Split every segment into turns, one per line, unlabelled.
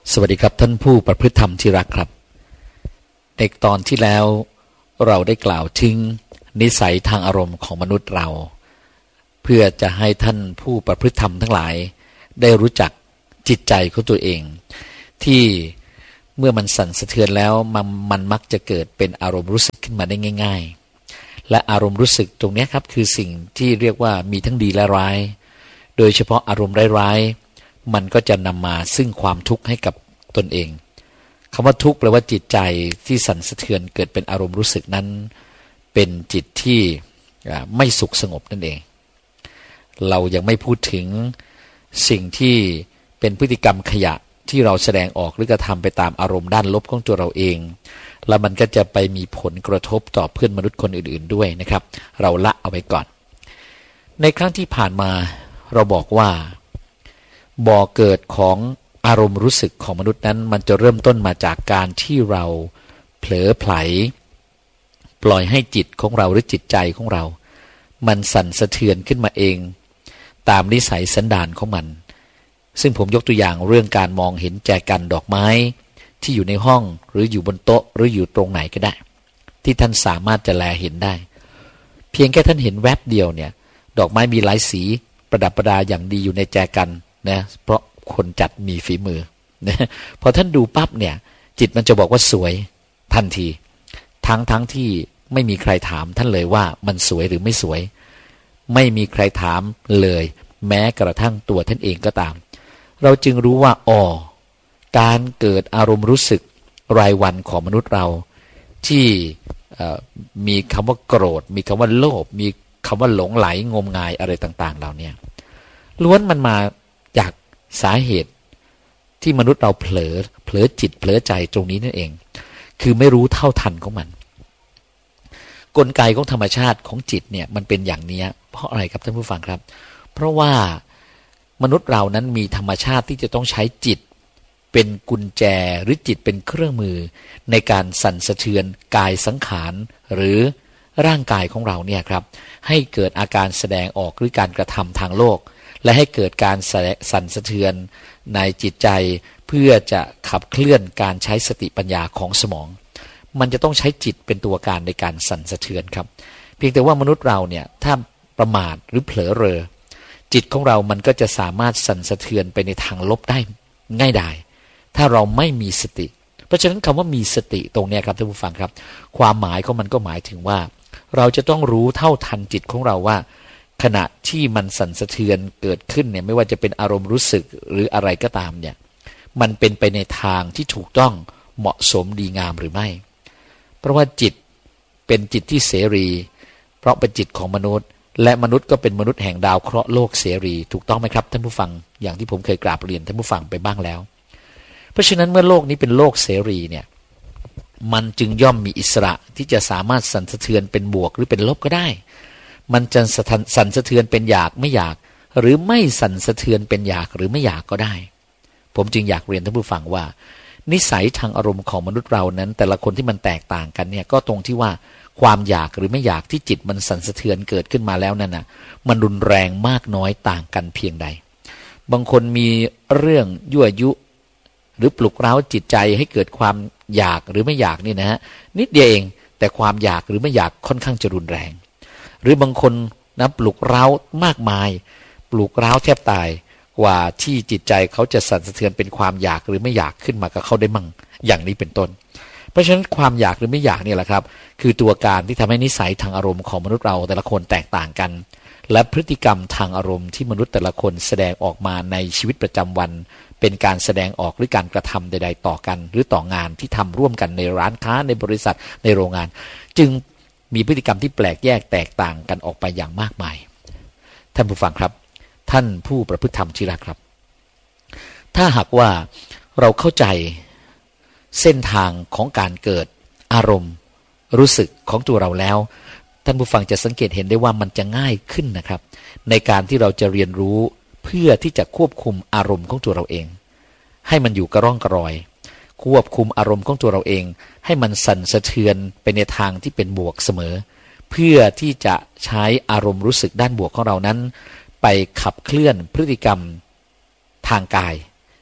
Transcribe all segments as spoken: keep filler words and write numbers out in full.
สวัสดีครับท่านผู้ประพฤติธรรมที่รักครับในตอนที่แล้วเราได้กล่าวถึงนิสัยทางอารมณ์ของมนุษย์เราเพื่อจะให้ท่านผู้ประพฤติธรรมทั้งหลายได้รู้จักจิตใจของตัวเองที่เมื่อมันสั่นสะเทือนแล้วมันมันมักจะเกิดเป็นอารมณ์รู้สึกขึ้นมาได้ง่ายๆและอารมณ์รู้สึกตรงนี้ครับคือสิ่งที่เรียกว่ามีทั้งดีและร้ายโดยเฉพาะอารมณ์ร้ายๆมันก็จะนำมาซึ่งความทุกข์ให้กับตนเองคำว่าทุกข์แปลว่าจิตใจที่สั่นสะเทือนเกิดเป็นอารมณ์รู้สึกนั้นเป็นจิตที่ไม่สุขสงบนั่นเองเรายังไม่พูดถึงสิ่งที่เป็นพฤติกรรมขยะที่เราแสดงออกหรือกระทำไปตามอารมณ์ด้านลบของตัวเราเองแล้วมันก็จะไปมีผลกระทบต่อเพื่อนมนุษย์คนอื่นๆด้วยนะครับเราละเอาไว้ก่อนในครั้งที่ผ่านมาเราบอกว่าบ่อเกิดของอารมณ์รู้สึกของมนุษย์นั้นมันจะเริ่มต้นมาจากการที่เราเผลอไผลปล่อยให้จิตของเราหรือจิตใจของเรามันสั่นสะเทือนขึ้นมาเองตามนิสัยสันดานของมันซึ่งผมยกตัวอย่างเรื่องการมองเห็นแจกันดอกไม้ที่อยู่ในห้องหรืออยู่บนโต๊ะหรืออยู่ตรงไหนก็ได้ที่ท่านสามารถจะแลเห็นได้เพียงแค่ท่านเห็นแวบเดียวเนี่ยดอกไม้มีหลายสีประดับประดาอย่างดีอยู่ในแจกันนะเพราะคนจัดมีฝีมือนะพอท่านดูปั๊บเนี่ยจิตมันจะบอกว่าสวยทันทีทั้งทั้งที่ไม่มีใครถามท่านเลยว่ามันสวยหรือไม่สวยไม่มีใครถามเลยแม้กระทั่งตัวท่านเองก็ตามเราจึงรู้ว่าอ๋อการเกิดอารมณ์รู้สึกรายวันของมนุษย์เราที่มีคำว่าโกรธมีคำว่าโลภมีคำว่าหลงไหลงมงายอะไรต่างๆเหล่านี้ล้วนมันมาจากสาเหตุที่มนุษย์เราเผลอเผลอจิตเผลอใจตรงนี้นั่นเองคือไม่รู้เท่าทันของมันกลไกของธรรมชาติของจิตเนี่ยมันเป็นอย่างนี้เพราะอะไรครับท่านผู้ฟังครับเพราะว่ามนุษย์เรานั้นมีธรรมชาติที่จะต้องใช้จิตเป็นกุญแจหรือจิตเป็นเครื่องมือในการสั่นสะเทือนกายสังขารหรือร่างกายของเราเนี่ยครับให้เกิดอาการแสดงออกหรือการกระทำทางโลกและให้เกิดการสั่นสะเทือนในจิตใจเพื่อจะขับเคลื่อนการใช้สติปัญญาของสมองมันจะต้องใช้จิตเป็นตัวการในการสั่นสะเทือนครับเพียงแต่ว่ามนุษย์เราเนี่ยถ้าประมาทหรือเผลอเรอจิตของเรามันก็จะสามารถสั่นสะเทือนไปในทางลบได้ง่ายดายถ้าเราไม่มีสติเพราะฉะนั้นคำว่ามีสติตรงนี้ครับท่านผู้ฟังครับความหมายของมันก็หมายถึงว่าเราจะต้องรู้เท่าทันจิตของเราว่าขณะที่มันสั่นสะเทือนเกิดขึ้นเนี่ยไม่ว่าจะเป็นอารมณ์รู้สึกหรืออะไรก็ตามเนี่ยมันเป็นไปในทางที่ถูกต้องเหมาะสมดีงามหรือไม่เพราะว่าจิตเป็นจิตที่เสรีเพราะเป็นจิตของมนุษย์และมนุษย์ก็เป็นมนุษย์แห่งดาวเคราะห์โลกเสรีถูกต้องไหมครับท่านผู้ฟังอย่างที่ผมเคยกราบเรียนท่านผู้ฟังไปบ้างแล้วเพราะฉะนั้นเมื่อโลกนี้เป็นโลกเสรีเนี่ยมันจึงย่อมมีอิสระที่จะสามารถสั่นสะเทือนเป็นบวกหรือเป็นลบก็ได้มันจะสั่นสะเทือนเป็นอยากไม่อยากหรือไม่สั่นสะเทือนเป็นอยากหรือไม่อยากก็ได้ผมจึงอยากเรียนท่านผู้ฟังว่านิสัยทางอารมณ์ของมนุษย์เรานั้นแต่ละคนที่มันแตกต่างกันเนี่ยก็ตรงที่ว่าความอยากหรือไม่อยากที่จิตมันสั่นสะเทือนเกิดขึ้นมาแล้วนั่นน่ะมันรุนแรงมากน้อยต่างกันเพียงใดบางคนมีเรื่องยั่วยุหรือปลุกเร้าจิตใจให้เกิดความอยากหรือไม่อยากนี่นะฮะนิดเดียวเองแต่ความอยากหรือไม่อยากค่อนข้างจะรุนแรงหรือบางคนนะปลุกเร้ามากมายปลุกเร้าแทบตายกว่าที่จิตใจเขาจะสั่นสะเทือนเป็นความอยากหรือไม่อยากขึ้นมากับเขาได้มั่งอย่างนี้เป็นต้นเพราะฉะนั้นความอยากหรือไม่อยากนี่แหละครับคือตัวการที่ทำให้นิสัยทางอารมณ์ของมนุษย์เราแต่ละคนแตกต่างกันและพฤติกรรมทางอารมณ์ที่มนุษย์แต่ละคนแสดงออกมาในชีวิตประจำวันเป็นการแสดงออกหรือการกระทำใดๆต่อกันหรือต่องานที่ทำร่วมกันในร้านค้าในบริษัทในโรงงานจึงมีพฤติกรรมที่แปลกแยกแตกต่างกันออกไปอย่างมากมายท่านผู้ฟังครับท่านผู้ประพฤติธรรมที่รักครับถ้าหากว่าเราเข้าใจเส้นทางของการเกิดอารมณ์รู้สึกของตัวเราแล้วท่านผู้ฟังจะสังเกตเห็นได้ว่ามันจะง่ายขึ้นนะครับในการที่เราจะเรียนรู้เพื่อที่จะควบคุมอารมณ์ของตัวเราเองให้มันอยู่กระร่องกระรอยควบคุมอารมณ์ของตัวเราเองให้มันสั่นสะเทือนไปในทางที่เป็นบวกเสมอเพื่อที่จะใช้อารมณ์รู้สึกด้านบวกของเรานั้นไปขับเคลื่อนพฤติกรรมทางกาย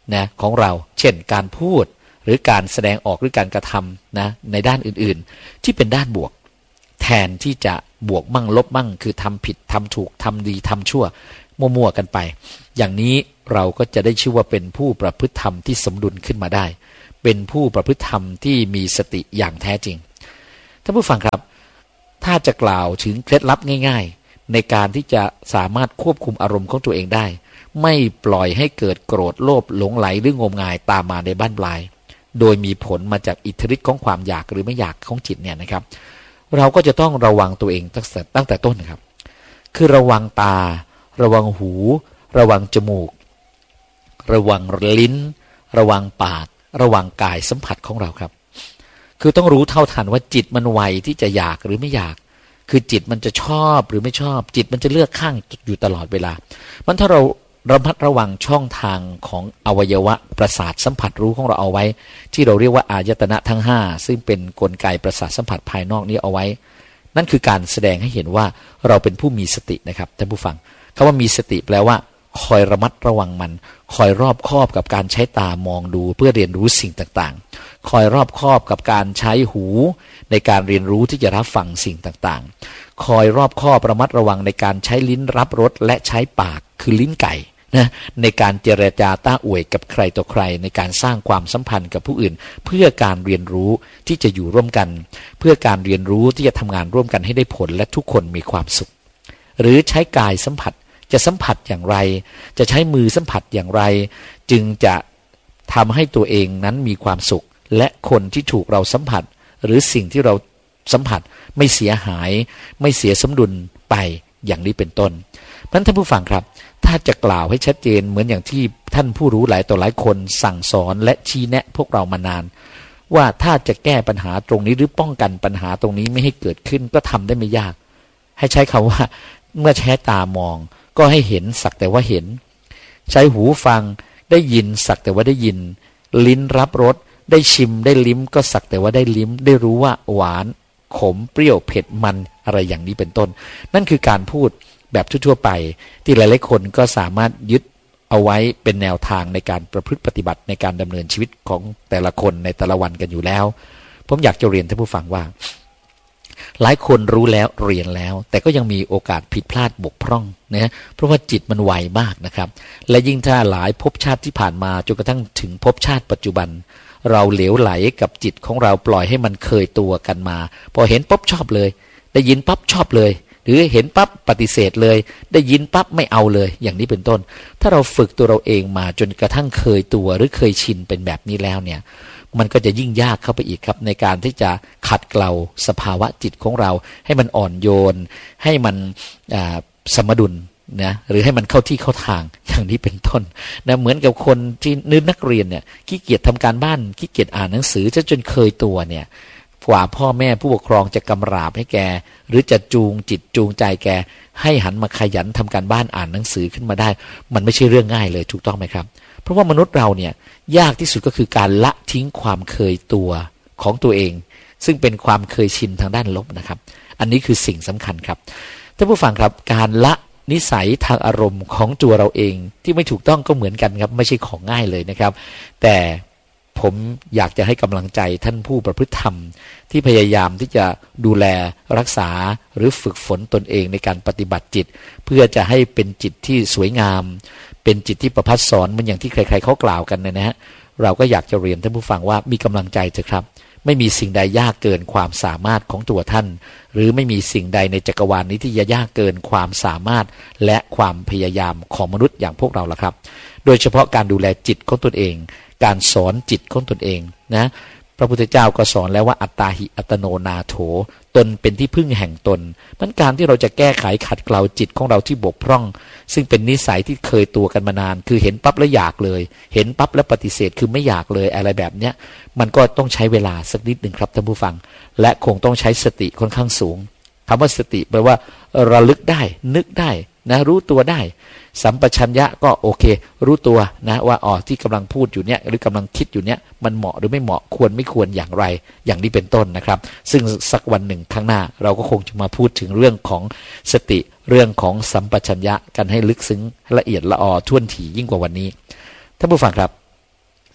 นะของเราเช่นการพูดหรือการแสดงออกหรือการกระทำนะในด้านอื่นๆที่เป็นด้านบวกแทนที่จะบวกมั่งลบมั่งคือทำผิดทำถูกทำดีทำชั่วมั่วๆกันไปอย่างนี้เราก็จะได้ชื่อว่าเป็นผู้ประพฤติธรรมที่สมดุลขึ้นมาได้เป็นผู้ประพฤติธรรมที่มีสติอย่างแท้จริงท่านผู้ฟังครับถ้าจะกล่าวถึงเคล็ดลับง่ายๆในการที่จะสามารถควบคุมอารมณ์ของตัวเองได้ไม่ปล่อยให้เกิดโกรธโลภหลงไหลหรืองมงายตามมาในบ้านปลายโดยมีผลมาจากอิทธิฤทธิ์ของความอยากหรือไม่อยากของจิตเนี่ยนะครับเราก็จะต้องระวังตัวเองตั้งแต่ตั้งแต่ต้นครับคือระวังตาระวังหูระวังจมูกระวังลิ้นระวังปากระวังกายสัมผัสของเราครับคือต้องรู้เท่าทันว่าจิตมันไวที่จะอยากหรือไม่อยากคือจิตมันจะชอบหรือไม่ชอบจิตมันจะเลือกข้างอยู่ตลอดเวลามันถ้าเราระมัดระวังช่องทางของอวัยวะประสาทสัมผัสรู้ของเราเอาไว้ที่เราเรียกว่าอายตนะทั้งห้าซึ่งเป็นกลไกประสาทสัมผัสภายนอกนี้เอาไว้นั่นคือการแสดงให้เห็นว่าเราเป็นผู้มีสตินะครับท่านผู้ฟังคำว่ามีสติแปลว่าคอยระมัดระวังมันคอยรอบคอบกับการใช้ตามองดูเพื่อเรียนรู้สิ่งต่างๆคอยรอบคอบกับการใช้หูในการเรียนรู้ที่จะรับฟังสิ่งต่างๆคอยรอบคอบระมัดระวังในการใช้ลิ้นรับรสและใช้ปากคือลิ้นไก่นะในการเจรจาต้าอวยกับใครต่อใครในการสร้างความสัมพันธ์กับผู้อื่นเพื่อการเรียนรู้ที่จะอยู่ร่วมกันเพื่อการเรียนรู้ที่จะทำงานร่วมกันให้ได้ผลและทุกคนมีความสุขหรือใช้กายสัมผัสจะสัมผัสอย่างไรจะใช้มือสัมผัสอย่างไรจึงจะทำให้ตัวเองนั้นมีความสุขและคนที่ถูกเราสัมผัสหรือสิ่งที่เราสัมผัสไม่เสียหายไม่เสียสมดุลไปอย่างนี้เป็นต้นเพราะฉะนั้นท่านผู้ฟังครับถ้าจะกล่าวให้ชัดเจนเหมือนอย่างที่ท่านผู้รู้หลายต่อหลายคนสั่งสอนและชี้แนะพวกเรามานานว่าถ้าจะแก้ปัญหาตรงนี้หรือป้องกันปัญหาตรงนี้ไม่ให้เกิดขึ้นก็ทำได้ไม่ยากให้ใช้คำว่าเมื่อใช้ตามองก็ให้เห็นสักแต่ว่าเห็นใช้หูฟังได้ยินสักแต่ว่าได้ยินลิ้นรับรสได้ชิมได้ลิ้มก็สักแต่ว่าได้ลิ้มได้รู้ว่าหวานขมเปรี้ยวเผ็ดมันอะไรอย่างนี้เป็นต้นนั่นคือการพูดแบบทั่วๆไปที่หลายๆคนก็สามารถยึดเอาไว้เป็นแนวทางในการประพฤติปฏิบัติในการดำเนินชีวิตของแต่ละคนในแต่ละวันกันอยู่แล้วผมอยากจะเรียนท่านผู้ฟังว่าหลายคนรู้แล้วเรียนแล้วแต่ก็ยังมีโอกาสผิดพลาดบกพร่องนะเพราะว่าจิตมันไวมากนะครับและยิ่งถ้าหลายภพชาติที่ผ่านมาจนกระทั่งถึงภพชาติปัจจุบันเราเหลวไหลกับจิตของเราปล่อยให้มันเคยตัวกันมาพอเห็นปั๊บชอบเลยได้ยินปั๊บชอบเลยหรือเห็นปั๊บปฏิเสธเลยได้ยินปั๊บไม่เอาเลยอย่างนี้เป็นต้นถ้าเราฝึกตัวเราเองมาจนกระทั่งเคยตัวหรือเคยชินเป็นแบบนี้แล้วเนี่ยมันก็จะยิ่งยากเข้าไปอีกครับในการที่จะขัดเกลาสภาวะจิตของเราให้มันอ่อนโยนให้มันสมดุลนะหรือให้มันเข้าที่เข้าทางอย่างนี้เป็นต้นนะเหมือนกับคนที่นึกนักเรียนเนี่ยขี้เกียจทำการบ้านขี้เกียจอ่านหนังสือจนเคยตัวเนี่ยกว่าพ่อแม่ผู้ปกครองจะกำราบให้แกหรือจะจูงจิตจูงใจแกให้หันมาขยันทำการบ้านอ่านหนังสือขึ้นมาได้มันไม่ใช่เรื่องง่ายเลยถูกต้องไหมครับเพราะว่ามนุษย์เราเนี่ยยากที่สุดก็คือการละทิ้งความเคยตัวของตัวเองซึ่งเป็นความเคยชินทางด้านลบนะครับอันนี้คือสิ่งสำคัญครับท่านผู้ฟังครับการละนิสัยทางอารมณ์ของตัวเราเองที่ไม่ถูกต้องก็เหมือนกันครับไม่ใช่ของง่ายเลยนะครับแต่ผมอยากจะให้กำลังใจท่านผู้ประพฤติธรรมที่พยายามที่จะดูแลรักษาหรือฝึกฝนตนเองในการปฏิบัติจิตเพื่อจะให้เป็นจิตที่สวยงามเป็นจิตที่ประภัสสอนเหมือนอย่างที่ใครๆเขากล่าวกันนะฮะเราก็อยากจะเรียนท่านผู้ฟังว่ามีกำลังใจเถอะครับไม่มีสิ่งใดยากเกินความสามารถของตัวท่านหรือไม่มีสิ่งใดในจักรวาล นี้ที่จะยากเกินความสามารถและความพยายามของมนุษย์อย่างพวกเราล่ะครับโดยเฉพาะการดูแลจิตของตนเองการสอนจิตของตนเองนะพระพุทธเจ้าก็สอนแล้วว่าอัตตาหิอัตโนนาโถตนเป็นที่พึ่งแห่งตนนั้นการที่เราจะแก้ไขขัดเกลาจิตของเราที่บกพร่องซึ่งเป็นนิสัยที่เคยตัวกันมานานคือเห็นปั๊บแล้วอยากเลยเห็นปั๊บแล้วปฏิเสธคือไม่อยากเลยอะไรแบบเนี้ยมันก็ต้องใช้เวลาสักนิดหนึ่งครับท่านผู้ฟังและคงต้องใช้สติค่อนข้างสูงคำว่าสติแปลว่าระลึกได้นึกได้นะรู้ตัวได้สัมปชัญญะก็โอเครู้ตัวนะว่าอ๋อที่กำลังพูดอยู่เนี้ยหรือกำลังคิดอยู่เนี้ยมันเหมาะหรือไม่เหมาะควรไม่ควรอย่างไรอย่างนี้เป็นต้นนะครับซึ่งสักวันหนึ่งข้างหน้าเราก็คงจะมาพูดถึงเรื่องของสติเรื่องของสัมปชัญญะกันให้ลึกซึ้งละเอียดละออท่วนถี่ยิ่งกว่าวันนี้ท่านผู้ฟังครับ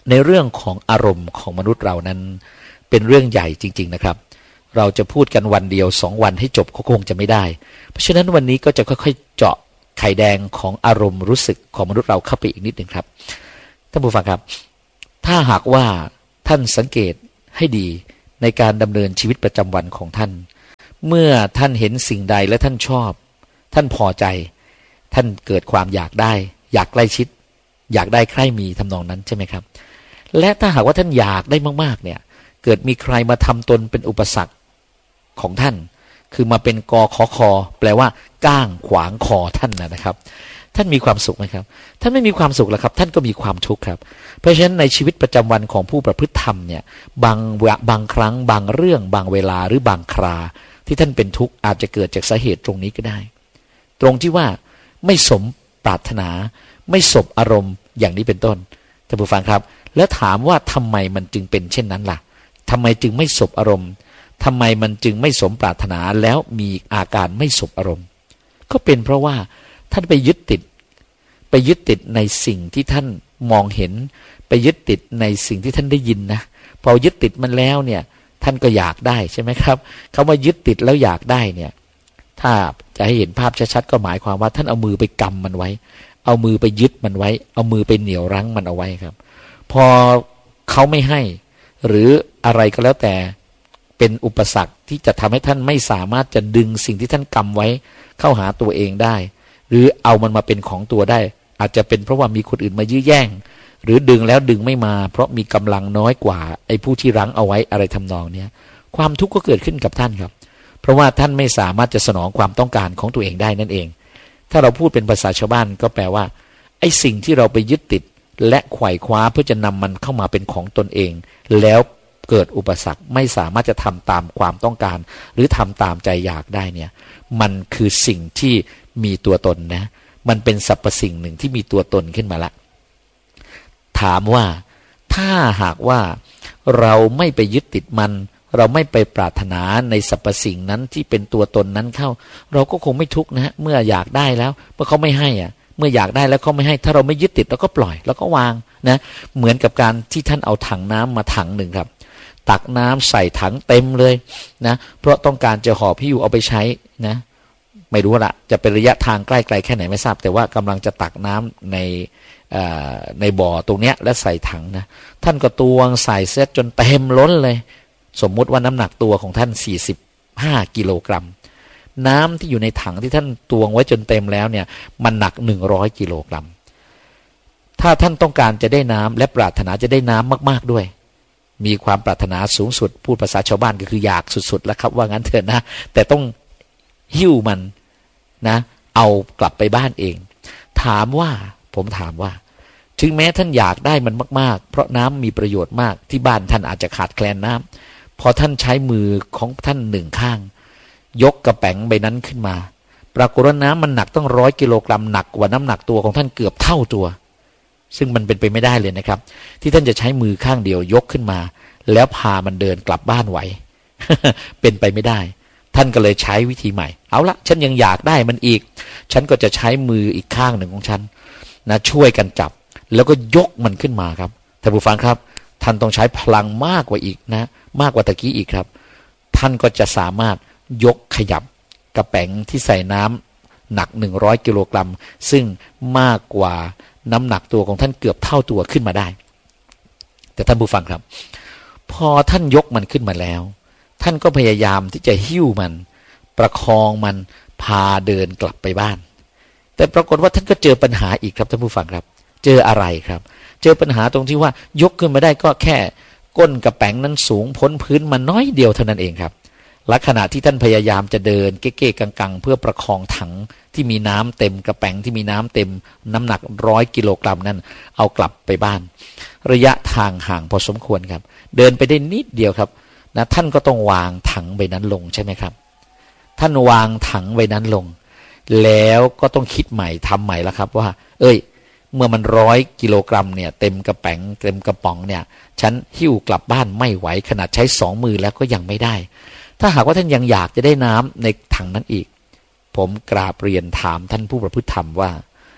ในเรื่องของอารมณ์ของมนุษย์เรานั้นเป็นเรื่องใหญ่จริงๆนะครับเราจะพูดกันวันเดียวสองวันให้จบก็คงจะไม่ได้เพราะฉะนั้นวันนี้ก็จะค่อยๆเจาะไข่แดงของอารมณ์รู้สึกของมนุษย์เราเข้าไปอีกนิดนึงครับท่านผู้ฟังครับถ้าหากว่าท่านสังเกตให้ดีในการดำเนินชีวิตประจำวันของท่านเมื่อท่านเห็นสิ่งใดและท่านชอบท่านพอใจท่านเกิดความอยากได้อยากใกล้ชิดอยากได้ใคร่มีทำนองนั้นใช่ไหมครับและถ้าหากว่าท่านอยากได้มากๆเนี่ยเกิดมีใครมาทำตนเป็นอุปสรรคของท่านคือมาเป็นกอขอคอแปลว่าก้างขวางคอท่านนะครับท่านมีความสุขไหมครับท่านไม่มีความสุขแล้วครับท่านก็มีความทุกข์ครับเพราะฉะนั้นในชีวิตประจำวันของผู้ประพฤติธรรมเนี่ยบางบางครั้งบางเรื่องบางเวลาหรือบางคราที่ท่านเป็นทุกข์อาจจะเกิดจากสาเหตุตรงนี้ก็ได้ตรงที่ว่าไม่สมปรารถนาไม่สบอารมณ์อย่างนี้เป็นต้นท่านผู้ฟังครับแล้วถามว่าทำไมมันจึงเป็นเช่นนั้นล่ะทำไมจึงไม่สบอารมณ์ทำไมมันจึงไม่สมปรารถนาแล้วมีอาการไม่สบอารมณ์ก็เป็นเพราะว่าท่านไปยึดติดไปยึดติดในสิ่งที่ท่านมองเห็นไปยึดติดในสิ่งที่ท่านได้ยินนะพอยึดติดมันแล้วเนี่ยท่านก็อยากได้ใช่ไหมครับคำว่ายึดติดแล้วอยากได้เนี่ยถ้าจะให้เห็นภาพชัดๆก็หมายความว่าท่านเอามือไปกำมันไว้เอามือไปยึดมันไว้เอามือไปเหนี่ยวรั้งมันเอาไว้ครับพอเขาไม่ให้หรืออะไรก็แล้วแต่เป็นอุปสรรคที่จะทำให้ท่านไม่สามารถจะดึงสิ่งที่ท่านกำไว้เข้าหาตัวเองได้หรือเอามันมาเป็นของตัวได้อาจจะเป็นเพราะว่ามีคนอื่นมายื้อแย่งหรือดึงแล้วดึงไม่มาเพราะมีกำลังน้อยกว่าไอ้ผู้ที่รั้งเอาไว้อะไรทำนองเนี้ยความทุกข์ก็เกิดขึ้นกับท่านครับเพราะว่าท่านไม่สามารถจะสนองความต้องการของตัวเองได้นั่นเองถ้าเราพูดเป็นภาษาชาวบ้านก็แปลว่าไอ้สิ่งที่เราไปยึดติดและไขว่คว้าเพื่อจะนำมันเข้ามาเป็นของตนเองแล้วเกิดอุปสรรคไม่สามารถจะทำตามความต้องการหรือทำตามใจอยากได้เนี่ยมันคือสิ่งที่มีตัวตนนะมันเป็นสรรพสิ่งหนึ่งที่มีตัวตนขึ้นมาละถามว่าถ้าหากว่าเราไม่ไปยึดติดมันเราไม่ไปปรารถนาในสรรพสิ่งนั้นที่เป็นตัวตนนั้นเข้าเราก็คงไม่ทุกข์นะฮะเมื่ออยากได้แล้วเมื่อเขาไม่ให้อ่ะเมื่ออยากได้แล้วเขาไม่ให้ถ้าเราไม่ยึดติดเราก็ปล่อยแล้วก็วางนะเหมือนกับการที่ท่านเอาถังน้ำมาถังหนึ่งครับตักน้ำใส่ถังเต็มเลยนะเพราะต้องการจะห่อพิ้วเอาไปใช้นะไม่รู้ละจะเป็นระยะทางใกล้ไกลแค่ไหนไม่ทราบแต่ว่ากำลังจะตักน้ำในในบ่อตรงเนี้ยและใส่ถังนะท่านก็ตวงใส่เสร็จจนเต็มล้นเลยสมมุติว่าน้ำหนักตัวของท่านสี่สิบห้ากิโลกรัมน้ำที่อยู่ในถังที่ท่านตวงไว้จนเต็มแล้วเนี่ยมันหนักหนึ่งร้อยกิโลกรัมถ้าท่านต้องการจะได้น้ำและปรารถนาจะได้น้ำมากๆด้วยมีความปรารถนาสูงสุดพูดภาษาชาวบ้านก็คืออยากสุดๆแล้วครับว่างั้นเถอะนะแต่ต้องหิ้วมันนะเอากลับไปบ้านเองถามว่าผมถามว่าถึงแม้ท่านอยากได้มันมากๆเพราะน้ำมีประโยชน์มากที่บ้านท่านอาจจะขาดแคลนน้ำพอท่านใช้มือของท่านหนึ่งข้างยกกระแป๋งใบนั้นขึ้นมาปรากฏว่าน้ำมันหนักต้องร้อยกิโลกรัมหนักกว่าน้ำหนักตัวของท่านเกือบเท่าตัวซึ่งมันเป็นไปไม่ได้เลยนะครับที่ท่านจะใช้มือข้างเดียวยกขึ้นมาแล้วพามันเดินกลับบ้านไหว เป็นไปไม่ได้ท่านก็เลยใช้วิธีใหม่เอาละฉันยังอยากได้มันอีกฉันก็จะใช้มืออีกข้างหนึ่งของฉันนะช่วยกันจับแล้วก็ยกมันขึ้นมาครับท่านผู้ฟังครับท่านต้องใช้พลังมากกว่าอีกนะมากกว่าตะกี้อีกครับท่านก็จะสามารถยกขยับกระแป๋งที่ใส่น้ำหนักหนึ่งร้อยกิโลกรัมซึ่งมากกว่าน้ำหนักตัวของท่านเกือบเท่าตัวขึ้นมาได้แต่ท่านผู้ฟังครับพอท่านยกมันขึ้นมาแล้วท่านก็พยายามที่จะหิ้วมันประคองมันพาเดินกลับไปบ้านแต่ปรากฏว่าท่านก็เจอปัญหาอีกครับท่านผู้ฟังครับเจออะไรครับเจอปัญหาตรงที่ว่ายกขึ้นมาได้ก็แค่ก้นกระแป๋งนั้นสูงพ้นพื้นมาน้อยเดียวเท่านั้นเองครับและขณะที่ท่านพยายามจะเดินเก๊ๆกังๆเพื่อประคองถังที่มีน้ำเต็มกระแป๋งที่มีน้ำเต็มน้ำหนักร้อยกิโลกรัมนั้นเอากลับไปบ้านระยะทางห่างพอสมควรครับเดินไปได้นิดเดียวครับนะท่านก็ต้องวางถังใบนั้นลงใช่ไหมครับท่านวางถังใบนั้นลงแล้วก็ต้องคิดใหม่ทำใหม่แล้วครับว่าเอ้ยเมื่อมันร้อยกิโลกรัมเนี่ยเต็มกระแป๋งเต็มกระป๋องเนี่ยฉันหิ้วกลับบ้านไม่ไหวขนาดใช้สองมือแล้วก็ยังไม่ได้ถ้าหากว่าท่านยังอยากจะได้น้ำในถังนั้นอีกผมกราบเรียนถามท่านผู้ประพฤติธรรมว่าถ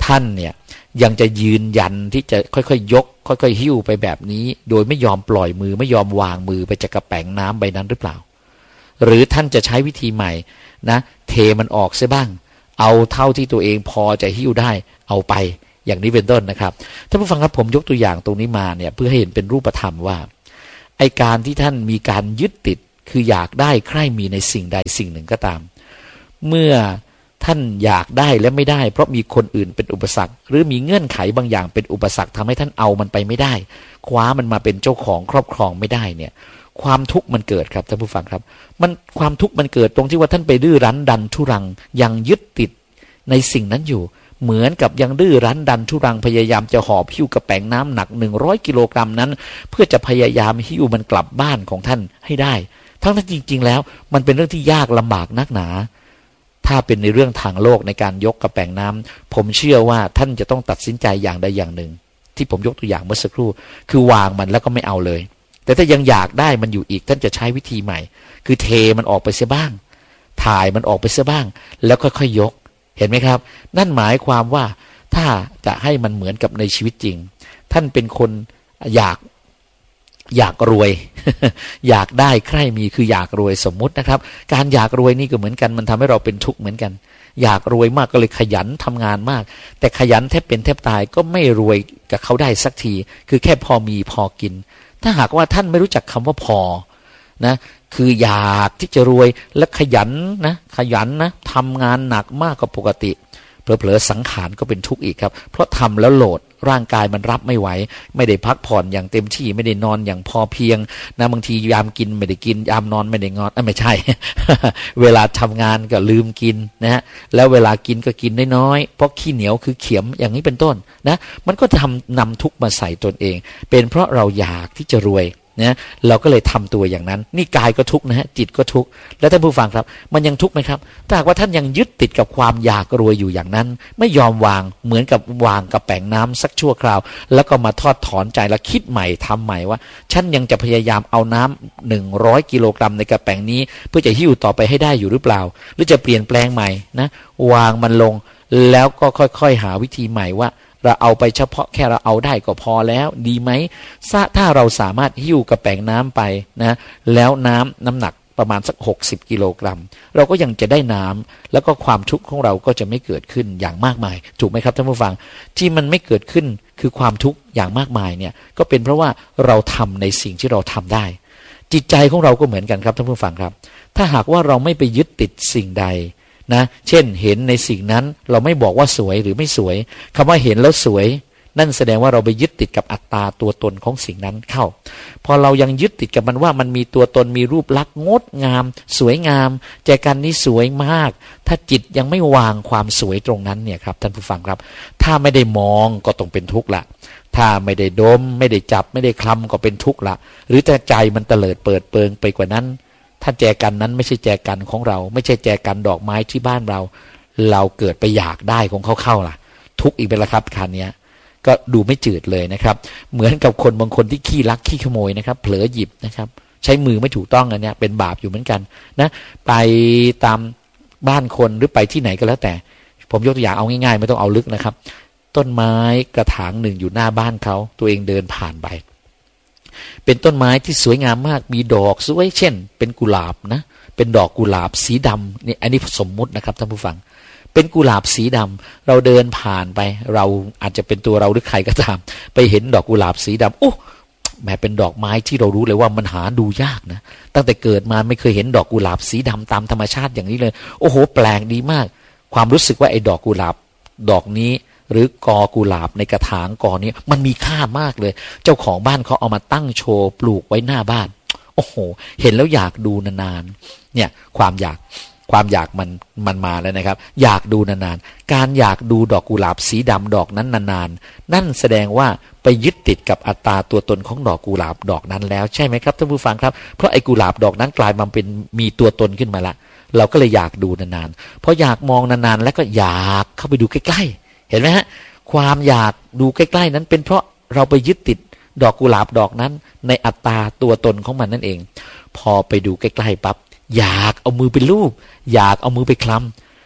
ท่านเนี่ยยังจะยืนยันที่จะค่อยๆยกค่อยๆหิ้วไปแบบนี้โดยไม่ยอมปล่อยมือไม่ยอมวางมือไปจากกระแป๋งน้ำใบนั้นหรือเปล่าหรือท่านจะใช้วิธีใหม่นะเทมันออกซะบ้างเอาเท่าที่ตัวเองพอจะหิ้วได้เอาไปอย่างนี้เป็นต้นนะครับท่านผู้ฟังครับผมยกตัวอย่างตรงนี้มาเนี่ยเพื่อให้เห็นเป็นรูปธรรมว่าไอการที่ท่านมีการยึดติดคืออยากได้ใคร่มีในสิ่งใดสิ่งหนึ่งก็ตามเมื่อท่านอยากได้และไม่ได้เพราะมีคนอื่นเป็นอุปสรรคหรือมีเงื่อนไขบางอย่างเป็นอุปสรรคทำให้ท่านเอามันไปไม่ได้คว้ามันมาเป็นเจ้าของครอบครองไม่ได้เนี่ยความทุกข์มันเกิดครับท่านผู้ฟังครับมันความทุกข์มันเกิดตรงที่ว่าท่านไปดื้อรั้นดันทุรังยังยึดติดในสิ่งนั้นอยู่เหมือนกับยังดื้อรั้นดันทุรังพยายามจะหอบหิ้วกระแป๋งน้ำหนักหนึ่งร้อยกิโลกรัมนั้นเพื่อจะพยายามหิ้วมันกลับบ้านของท่านให้ได้ทั้งนั้นจริงๆแล้วมันเป็นเรื่องที่ยากลำบากนักหนาถ้าเป็นในเรื่องทางโลกในการยกกระแป๋งน้ำผมเชื่อว่าท่านจะต้องตัดสินใจอย่างใดอย่างหนึ่งที่ผมยกตัวอย่างเมื่อสักครู่คือวางมันแล้วก็ไม่เอาเลยแต่ถ้ายังอยากได้มันอยู่อีกท่านจะใช้วิธีใหม่คือเทมันออกไปเสียบ้างถ่ายมันออกไปเสียบ้างแล้วค่อยๆยกเห็นไหมครับนั่นหมายความว่าถ้าจะให้มันเหมือนกับในชีวิตจริงท่านเป็นคนอยากอยากรวย อยากได้ใคร่มีคืออยากรวยสมมุตินะครับการอยากรวยนี่ก็เหมือนกันมันทำให้เราเป็นทุกข์เหมือนกันอยากรวยมากก็เลยขยันทำงานมากแต่ขยันแทบเป็นแทบตายก็ไม่รวยกับเขาได้สักทีคือแค่พอมีพอกินถ้าหากว่าท่านไม่รู้จักคำว่าพอนะคืออยากที่จะรวยและขยันนะขยันนะทำงานหนักมากกว่าปกติเผลอๆสังขารก็เป็นทุกข์อีกครับเพราะทำแล้วโหลดร่างกายมันรับไม่ไหวไม่ได้พักผ่อนอย่างเต็มที่ไม่ได้นอนอย่างพอเพียงนะบางทียามกินไม่ได้กินยามนอนไม่ได้นอนไม่ใช่ เวลาทำงานก็ลืมกินนะฮะแล้วเวลากินก็กินน้อยๆเพราะขี้เหนียวคือเข็มอย่างนี้เป็นต้นนะมันก็ทำนำทุกข์มาใส่ตนเองเป็นเพราะเราอยากที่จะรวยนะเราก็เลยทำตัวอย่างนั้นนี่กายก็ทุกข์นะฮะจิตก็ทุกข์แล้วท่านผู้ฟังครับมันยังทุกข์ไหมครับถ้าหากว่าท่านยังยึดติดกับความอยากรวยอยู่อย่างนั้นไม่ยอมวางเหมือนกับวางกระแป๋งน้ำสักชั่วคราวแล้วก็มาทอดถอนใจแล้วคิดใหม่ทำใหม่ว่าฉันยังจะพยายามเอาน้ำหนึ่งร้อยกิโลกรัมในกระแป๋งนี้เพื่อจะหิ้วต่อไปให้ได้อยู่หรือเปล่าหรือจะเปลี่ยนแปลงใหม่นะวางมันลงแล้วก็ค่อยๆหาวิธีใหม่ว่าเราเอาไปเฉพาะแค่เราเอาได้ก็พอแล้วดีไหมถ้าเราสามารถหิ้วกระแป๋งน้ำไปนะแล้วน้ำน้ำหนักประมาณสักหกสิบกิโลกรัมเราก็ยังจะได้น้ำแล้วก็ความทุกข์ของเราก็จะไม่เกิดขึ้นอย่างมากมายถูกไหมครับท่านผู้ฟังที่มันไม่เกิดขึ้นคือความทุกข์อย่างมากมายเนี่ยก็เป็นเพราะว่าเราทำในสิ่งที่เราทำได้จิตใจของเราก็เหมือนกันครับท่านผู้ฟังครับถ้าหากว่าเราไม่ไปยึดติดสิ่งใดนะเช่นเห็นในสิ่งนั้นเราไม่บอกว่าสวยหรือไม่สวยคำว่าเห็นแล้วสวยนั่นแสดงว่าเราไปยึดติดกับอัตตาตัวตนของสิ่งนั้นเข้าพอเรายังยึดติดกับมันว่ามันมีตัวตนมีรูปลักษณ์งดงามสวยงามแจกันนี้สวยมากถ้าจิตยังไม่วางความสวยตรงนั้นเนี่ยครับท่านผู้ฟังครับถ้าไม่ได้มองก็ต้องเป็นทุกข์ละถ้าไม่ได้ดมไม่ได้จับไม่ได้คลำก็เป็นทุกข์ละหรือแต่ใจมันเตลิดเปิดเปิงไปกว่านั้นถ้าแจกันนั้นไม่ใช่แจกันของเราไม่ใช่แจกันดอกไม้ที่บ้านเราเราเกิดไปอยากได้ของเขาเข้าล่ะทุกข์อีกเป็นละครับคราวนี้ก็ดูไม่จืดเลยนะครับเหมือนกับคนบางคนที่ขี้ลักขี้ขโมยนะครับเผลอหยิบนะครับใช้มือไม่ถูกต้องอันนี้เป็นบาปอยู่เหมือนกันนะไปตามบ้านคนหรือไปที่ไหนก็แล้วแต่ผมยกตัวอย่างเอาง่ายๆไม่ต้องเอาลึกนะครับต้นไม้กระถางหนึ่งอยู่หน้าบ้านเขาตัวเองเดินผ่านไปเป็นต้นไม้ที่สวยงามมากมีดอกสวยเช่นเป็นกุหลาบนะเป็นดอกกุหลาบสีดำนี่อันนี้สมมุตินะครับท่านผู้ฟังเป็นกุหลาบสีดำเราเดินผ่านไปเราอาจจะเป็นตัวเราหรือใครก็ตามไปเห็นดอกกุหลาบสีดำโอ้แม้เป็นดอกไม้ที่เรารู้เลยว่ามันหาดูยากนะตั้งแต่เกิดมาไม่เคยเห็นดอกกุหลาบสีดำตามธรรมชาติอย่างนี้เลยโอ้โหแปลกดีมากความรู้สึกว่าไอ้ดอกกุหลาบดอกนี้หรือกอกุหลาบในกระถางกอนี้มันมีค่ามากเลยเจ้าของบ้านเขาเอามาตั้งโชว์ปลูกไว้หน้าบ้านโอ้โหเห็นแล้วอยากดูนานๆเนี่ยความอยากความอยากมันมันมาแล้วนะครับอยากดูนานๆการอยากดูดอกกุหลาบสีดำดอกนั้นนานๆนั่นแสดงว่าไปยึดติดกับอัตตาตัวตนของดอกกุหลาบดอกนั้นแล้วใช่ไหมครับท่านผู้ฟังครับเพราะไอ้กุหลาบดอกนั้นกลายมาเป็นมีตัวตนขึ้นมาละเราก็เลยอยากดูนานๆเพราะอยากมองนานๆแล้วก็อยากเข้าไปดูใกล้ๆเห็นไหมฮะความอยากดูใกล้ๆนั้นเป็นเพราะเราไปยึดติดดอกกุหลาบดอกนั้นในอัตตาตัวตนของมันนั่นเองพอไปดูใกล้ๆปั๊บอยากเอามือไปลูบอยากเอามือไปคล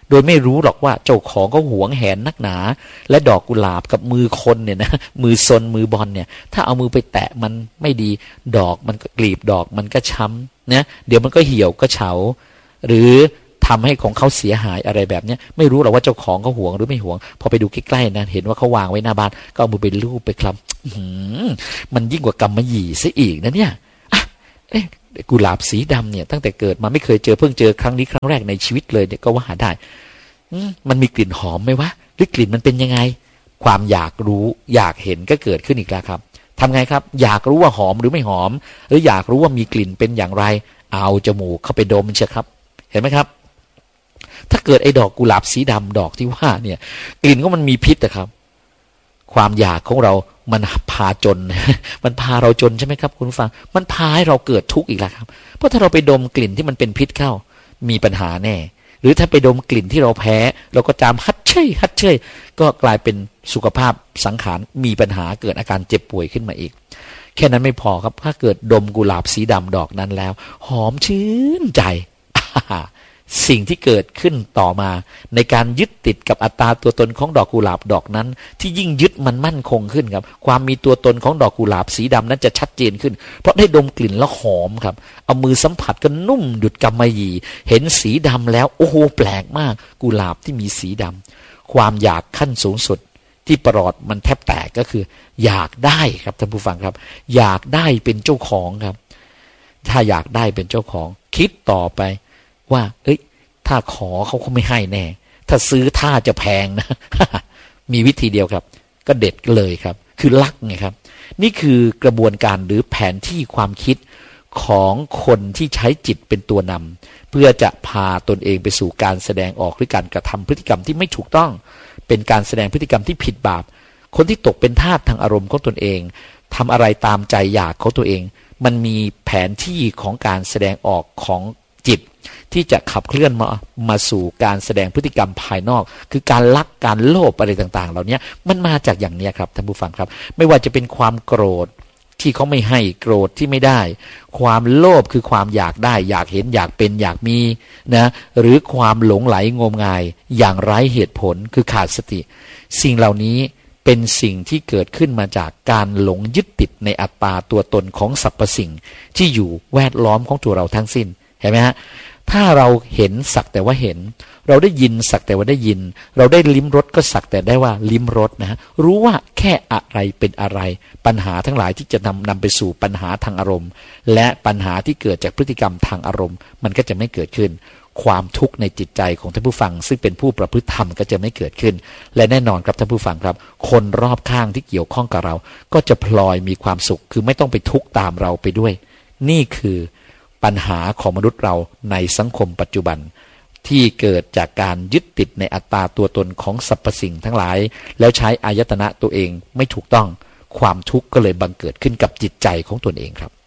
โดยไม่รู้หรอกว่าเจ้าของก็หวงแหนนักหนาและดอกกุหลาบกับมือคนเนี่ยนะมือซนมือบอลเนี่ยถ้าเอามือไปแตะมันไม่ดีดอกมันก็กลีบดอกมันก็ช้ำนะเดี๋ยวมันก็เหี่ยวก็เฉาหรือทำให้ของเขาเสียหายอะไรแบบนี้ไม่รู้หรอกว่าเจ้าของเขาหวงหรือไม่หวงพอไปดูใกล้ๆนะเห็นว่าเขาวางไว้หน้าบ้านก็เอามือไปลูบไปคลำมันยิ่งกว่ากำมะหยี่ซะอีกนะเนี่ยอ่ะเอ๊ะกุหลาบสีดำเนี่ยตั้งแต่เกิดมาไม่เคยเจอเพิ่งเจอครั้งนี้ครั้งแรกในชีวิตเลยเนี่ยก็ว่าได้มันมีกลิ่นหอมไหมวะหรือกลิ่นมันเป็นยังไงความอยากรู้อยากเห็นก็เกิดขึ้นอีกแล้วครับทำไงครับอยากรู้ว่าหอมหรือไม่หอมหรืออยากรู้ว่ามีกลิ่นเป็นอย่างไรเอาจมูกเข้าไปดมเชียวครับเห็นไหมครับถ้าเกิดไอ้ดอกกุหลาบสีดำดอกที่ว่าเนี่ยกลิ่นก็มันมีพิษนะครับความอยากของเรามันพาจนมันพาเราจนใช่ไหมครับคุณผู้ฟังมันพาให้เราเกิดทุกข์อีกแล้วครับเพราะถ้าเราไปดมกลิ่นที่มันเป็นพิษเข้ามีปัญหาแน่หรือถ้าไปดมกลิ่นที่เราแพ้เราก็จามฮัดเชยฮัดเชยก็กลายเป็นสุขภาพสังขารมีปัญหาเกิดอาการเจ็บป่วยขึ้นมาอีกแค่นั้นไม่พอครับถ้าเกิดดมกุหลาบสีดำดอกนั้นแล้วหอมชื่นใจสิ่งที่เกิดขึ้นต่อมาในการยึดติดกับอัตราตัวตนของดอกกุหลาบดอกนั้นที่ยิ่งยึดมันมั่นคงขึ้นครับความมีตัวตนของดอกกุหลาบสีดำนั้นจะชัดเจนขึ้นเพราะได้ดมกลิ่นแล้วหอมครับเอามือสัมผัสก็นุ่มดุจกำมะหยี่เห็นสีดำแล้วโอ้โหแปลกมากกุหลาบที่มีสีดำความอยากขั้นสูงสุดที่ประหลอดมันแทบแตกก็คืออยากได้ครับท่านผู้ฟังครับอยากได้เป็นเจ้าของครับถ้าอยากได้เป็นเจ้าของคิดต่อไปว่าเอ้ยถ้าขอเขาก็ไม่ให้แน่ถ้าซื้อท่าจะแพงนะ มีวิธีเดียวครับก็เด็ดเลยครับคือลักไงครับนี่คือกระบวนการหรือแผนที่ความคิดของคนที่ใช้จิตเป็นตัวนำเพื่อจะพาตนเองไปสู่การแสดงออกหรือการกระทำพฤติกรรมที่ไม่ถูกต้องเป็นการแสดงพฤติกรรมที่ผิดบาปคนที่ตกเป็นทาสทางอารมณ์ของตนเองทำอะไรตามใจอยากของตัวเองมันมีแผนที่ของการแสดงออกของจิตที่จะขับเคลื่อนมามาสู่การแสดงพฤติกรรมภายนอกคือการลักการโลภอะไรต่างๆเหล่านี้มันมาจากอย่างนี้ครับท่านผู้ฟังครับไม่ว่าจะเป็นความโกรธที่เขาไม่ให้โกรธที่ไม่ได้ความโลภคือความอยากได้อยากเห็นอยากเป็นอยากมีนะหรือความหลงไหลงมงายอย่างไร้เหตุผลคือขาดสติสิ่งเหล่านี้เป็นสิ่งที่เกิดขึ้นมาจากการหลงยึดติดในอัตตาตัวตนของสรรพสิ่งที่อยู่แวดล้อมของตัวเราทั้งสิ้นเห็นไหมฮะถ้าเราเห็นสักแต่ว่าเห็นเราได้ยินสักแต่ว่าได้ยินเราได้ลิ้มรสก็สักแต่ได้ว่าลิ้มรสนะฮะรู้ว่าแค่อะไรเป็นอะไรปัญหาทั้งหลายที่จะนำนำไปสู่ปัญหาทางอารมณ์และปัญหาที่เกิดจากพฤติกรรมทางอารมณ์มันก็จะไม่เกิดขึ้นความทุกข์ในจิตใจของท่านผู้ฟังซึ่งเป็นผู้ประพฤติธรรมก็จะไม่เกิดขึ้นและแน่นอนครับท่านผู้ฟังครับคนรอบข้างที่เกี่ยวข้องกับเราก็จะพลอยมีความสุขคือไม่ต้องไปทุกข์ตามเราไปด้วยนี่คือปัญหาของมนุษย์เราในสังคมปัจจุบันที่เกิดจากการยึดติดในอัตตาตัวตนของสรรพสิ่งทั้งหลายแล้วใช้อายตนะตัวเองไม่ถูกต้องความทุกข์ก็เลยบังเกิดขึ้นกับจิตใจของตนเองครับ